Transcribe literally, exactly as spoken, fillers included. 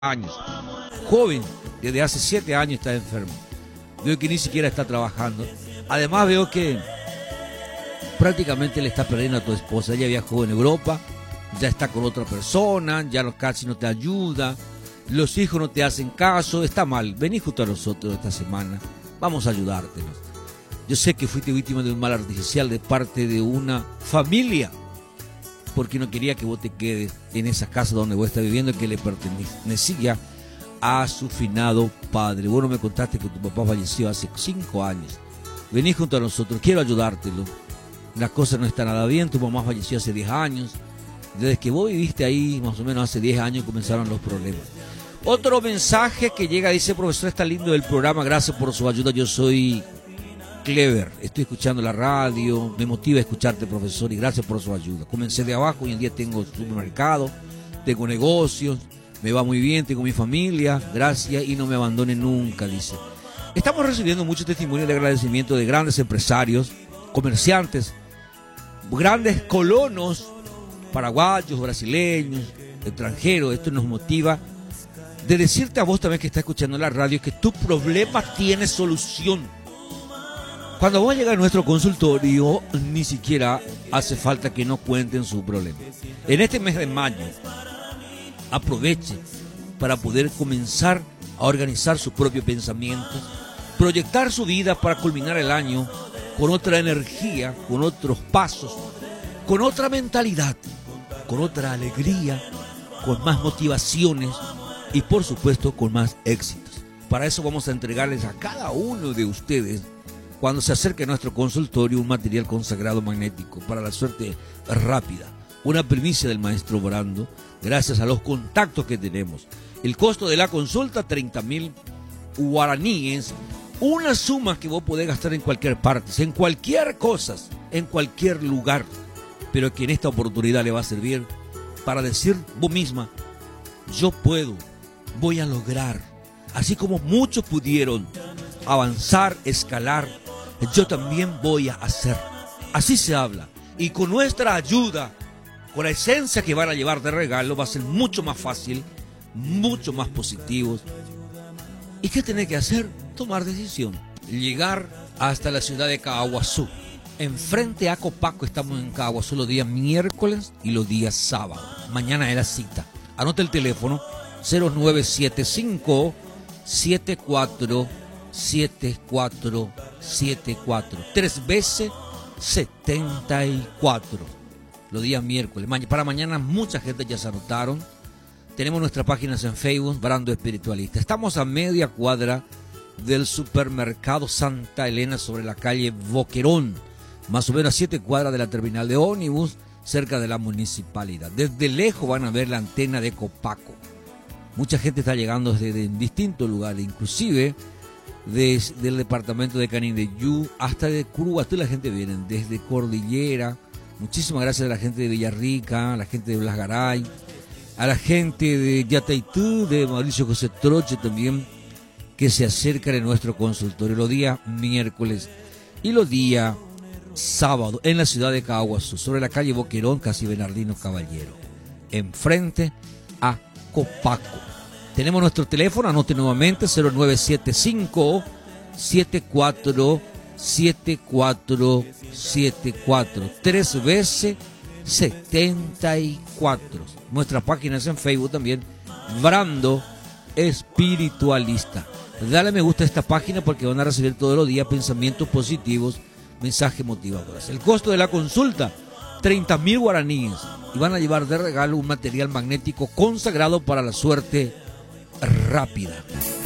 años, joven, desde hace siete años está enfermo. Veo que ni siquiera está trabajando. Además veo que prácticamente le está perdiendo a tu esposa. Ella viajó en Europa, ya está con otra persona, ya no, casi no te ayuda, los hijos no te hacen caso, está mal. Vení junto a nosotros esta semana, vamos a ayudarte. Yo sé que fuiste víctima de un mal artificial de parte de una familia, porque no quería que vos te quedes en esa casa donde vos estás viviendo, que le pertenecía a su finado padre. Vos no me contaste que tu papá falleció hace cinco años. Vení junto a nosotros, quiero ayudártelo. La cosa no está nada bien, tu mamá falleció hace diez años. Desde que vos viviste ahí, más o menos hace diez años, comenzaron los problemas. Otro mensaje que llega, dice: profesor, está lindo el programa, gracias por su ayuda, yo soy Clever, estoy escuchando la radio, me motiva a escucharte, profesor, y gracias por su ayuda. Comencé de abajo, hoy en día tengo supermercado, tengo negocios, me va muy bien, tengo mi familia, gracias, y no me abandone nunca, dice. Estamos recibiendo muchos testimonios de agradecimiento de grandes empresarios, comerciantes, grandes colonos, paraguayos, brasileños, extranjeros. Esto nos motiva de decirte a vos también que estás escuchando la radio que tu problema tiene solución. Cuando vos llegas a nuestro consultorio, ni siquiera hace falta que nos cuenten su problema. En este mes de mayo, aproveche para poder comenzar a organizar sus propios pensamientos, proyectar su vida para culminar el año con otra energía, con otros pasos, con otra mentalidad, con otra alegría, con más motivaciones y por supuesto con más éxitos. Para eso vamos a entregarles a cada uno de ustedes, cuando se acerque a nuestro consultorio, un material consagrado magnético para la suerte rápida. Una primicia del maestro Brando, gracias a los contactos que tenemos. El costo de la consulta, treinta mil guaraníes. Una suma que vos podés gastar en cualquier parte, en cualquier cosa, en cualquier lugar. Pero que en esta oportunidad le va a servir para decir vos misma: yo puedo, voy a lograr. Así como muchos pudieron avanzar, escalar, yo también voy a hacer. Así se habla. Y con nuestra ayuda, con la esencia que van a llevar de regalo, va a ser mucho más fácil, mucho más positivo. ¿Y qué tenés que hacer? Tomar decisión. Llegar hasta la ciudad de Caaguazú. Enfrente a Copaco, estamos en Caaguazú los días miércoles y los días sábados. Mañana es la cita. Anota el teléfono: cero nueve siete cinco, siete cuatro siete cuatro siete cuatro, tres veces setenta y cuatro, los días miércoles. Para mañana mucha gente ya se anotaron. Tenemos nuestras páginas en Facebook, Brando Espiritualista. Estamos a media cuadra del supermercado Santa Elena, sobre la calle Boquerón, más o menos a siete cuadras de la terminal de ómnibus, cerca de la municipalidad. Desde lejos van a ver la antena de Copaco. Mucha gente está llegando desde distintos lugares, inclusive desde del departamento de Canindeyú hasta de Curuguatú. La gente viene desde Cordillera. Muchísimas gracias a la gente de Villarrica, a la gente de Blas Garay, a la gente de Yataitú, de Mauricio José Troche también, que se acercan en nuestro consultorio los días miércoles y los días sábados en la ciudad de Caaguazú, sobre la calle Boquerón, casi Bernardino Caballero, enfrente a Copaco. Tenemos nuestro teléfono, anote nuevamente: cero nueve siete cinco, siete cuatro siete cuatro siete cuatro, tres veces setenta y cuatro. Nuestras páginas en Facebook también, Brando Espiritualista. Dale me gusta a esta página porque van a recibir todos los días pensamientos positivos, mensajes motivadores. El costo de la consulta, treinta mil guaraníes, y van a llevar de regalo un material magnético consagrado para la suerte rápida.